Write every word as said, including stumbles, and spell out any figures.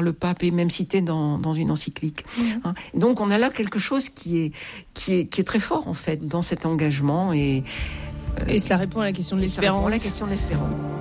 par le pape et même cité dans, dans une encyclique. Mmh. Hein. Donc on a là quelque chose qui est, qui est, qui est très fort en fait dans cet engagement et, euh, et cela répond à la question de l'espérance. Ça répond à la question de l'espérance.